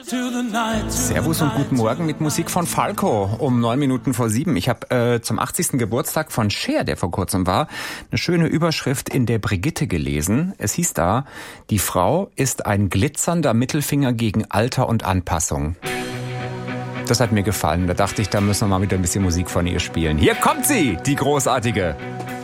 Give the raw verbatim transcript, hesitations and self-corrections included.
Servus und guten Morgen mit Musik von Falco um neun Minuten vor sieben. Ich habe äh, zum achtzigsten Geburtstag von Cher, der vor kurzem war, eine schöne Überschrift in der Brigitte gelesen. Es hieß da, die Frau ist ein glitzernder Mittelfinger gegen Alter und Anpassung. Das hat mir gefallen. Da dachte ich, da müssen wir mal wieder ein bisschen Musik von ihr spielen. Hier kommt sie, die großartige